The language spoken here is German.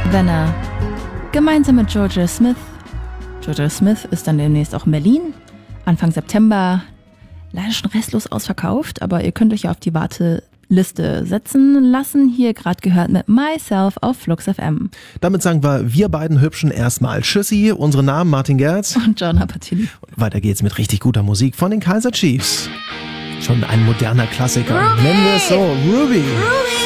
Wenn gemeinsam mit Georgia Smith. Georgia Smith ist dann demnächst auch in Berlin. Anfang September. Leider schon restlos ausverkauft, aber ihr könnt euch ja auf die Warteliste setzen lassen. Hier gerade gehört mit Myself auf Flux FM. Damit sagen wir beiden Hübschen erstmal Tschüssi. Unsere Namen Martin Gerz und John Apatini. Und weiter geht's mit richtig guter Musik von den Kaiser Chiefs. Schon ein moderner Klassiker. Ruby. Nennen wir es so. Ruby. Ruby.